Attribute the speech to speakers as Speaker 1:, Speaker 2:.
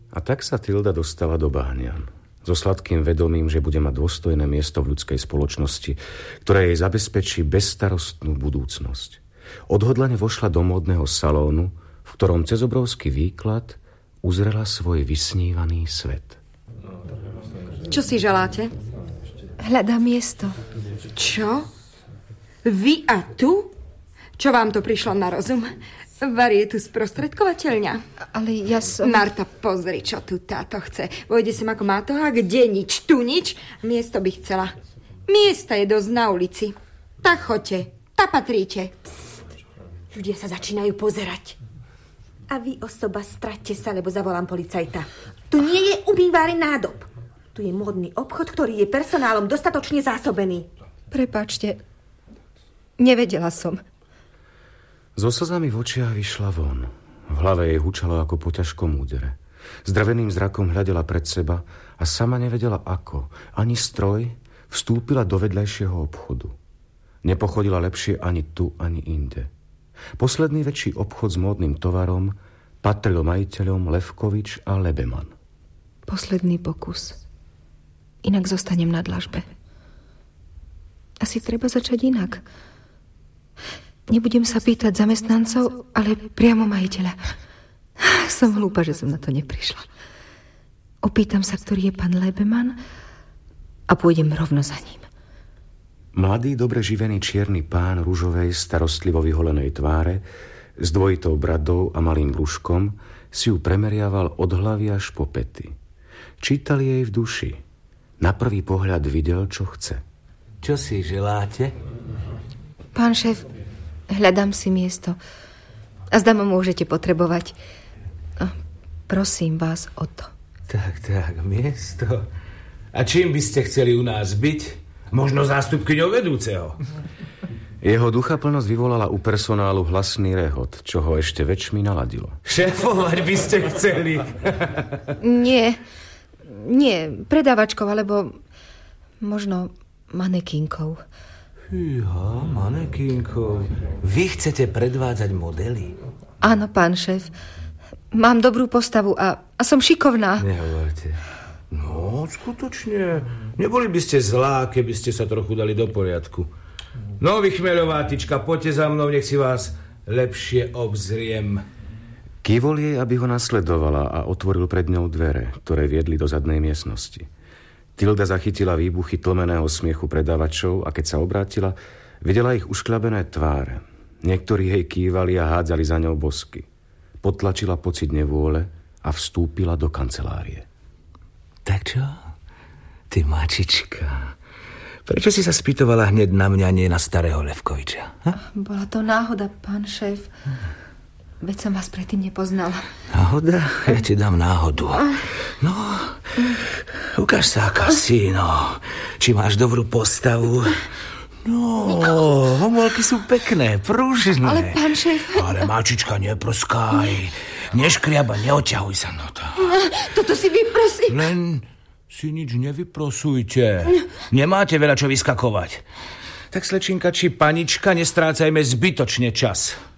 Speaker 1: A tak sa Tilda dostala do Bahnian. So sladkým vedomím, že bude mať dôstojné miesto v ľudskej spoločnosti, ktoré jej zabezpečí bezstarostnú budúcnosť. Odhodlane vošla do módneho salónu, v ktorom cez obrovský výklad uzrela svoj vysnívaný svet.
Speaker 2: Čo si želáte?
Speaker 3: Hľadám miesto.
Speaker 2: Čo? Vy a tu? Čo vám to prišlo na rozum? Vari je tu sprostredkovateľňa.
Speaker 3: Ale ja som...
Speaker 2: Marta, pozri, čo tu táto chce. Vojde sem ako mátoha, kde nič, tu nič. Miesto by chcela. Miesta je dosť na ulici. Tak choďte, tak patríte. Psst. Ľudia sa začínajú pozerať. A vy, osoba, straťte sa, lebo zavolám policajta. Tu nie je umýváren nádob. Tu je módny obchod, ktorý je personálom dostatočne zásobený.
Speaker 3: Prepáčte, nevedela som.
Speaker 1: So slzami v očiach vyšla von. V hlave jej hučalo ako po ťažkom údere. Zdraveným zrakom hľadela pred seba a sama nevedela ako. Ani stroj vstúpila do vedľajšieho obchodu. Nepochodila lepšie ani tu, ani inde. Posledný väčší obchod s módnym tovarom patril majiteľom Levkovič a Lebeman.
Speaker 3: Posledný pokus. Inak zostanem na dlažbe. Asi treba začať inak. Nebudem sa pýtať zamestnancov, ale priamo majiteľa. Som hlúpa, že som na to neprišla. Opýtam sa, ktorý je pán Lebeman a pôjdem rovno za ním.
Speaker 1: Mladý, dobre živený čierny pán ružovej, starostlivo vyholenej tváre s dvojitou bradou a malým brúškom si ju premeriaval od hlavy až po pety. Čítal jej v duši. Na prvý pohľad videl, čo chce.
Speaker 4: Čo si želáte?
Speaker 3: Pán šéf, hľadám si miesto. A zdá ma môžete potrebovať. Prosím vás o to.
Speaker 4: Tak, miesto. A čím by ste chceli u nás byť? Možno zástupkyňou vedúceho.
Speaker 1: Jeho duchaplnosť vyvolala u personálu hlasný rehot, čo ho ešte väčšmi naladilo.
Speaker 4: Šéfovať by ste chceli?
Speaker 3: Nie, predávačkou, alebo možno manekínkou.
Speaker 4: Fíha, manekínkou. Vy chcete predvádzať modely?
Speaker 3: Áno, pán šéf. Mám dobrú postavu a som šikovná.
Speaker 4: Nehovorte. No, skutočne. Neboli by ste zlá, keby ste sa trochu dali do poriadku. No, vy chmeľová tyčka, poďte za mnou, nech si vás lepšie obzriem.
Speaker 1: Kývol jej, aby ho nasledovala a otvoril pred ňou dvere, ktoré viedli do zadnej miestnosti. Tilda zachytila výbuchy tlmeného smiechu predávačov a keď sa obrátila, videla ich uškľabené tváre. Niektorí jej kývali a hádzali za ňou bosky. Potlačila pocit nevôle a vstúpila do kancelárie.
Speaker 4: Tak čo? Ty mačička, prečo si sa spýtovala hneď na mňa, nie na starého Levkoviča? Ha?
Speaker 3: Bola to náhoda, pán šéf. Veď som vás predtým nepoznala.
Speaker 4: Náhoda? Ja ti dám náhodu. No, ukáž sa, aká si, no. Či máš dobrú postavu? No, homolky sú pekné, pružné.
Speaker 3: Ale pán šéf...
Speaker 4: Ale mačička, neprskaj. Neškriaba, neoťahuj sa na to.
Speaker 3: Toto si vyprosím.
Speaker 4: Len si nič nevyprosujte. Nemáte veľa čo vyskakovať. Tak, slečinka či panička, nestrácajme zbytočne čas.